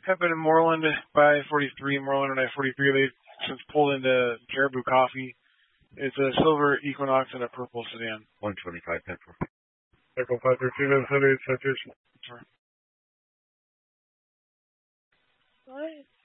Have been in Moreland by 43, Moreland and I-43. They've since pulled into Caribou Coffee. It's a silver Equinox and a purple sedan. 125 petrol. Echo 513, citation. What?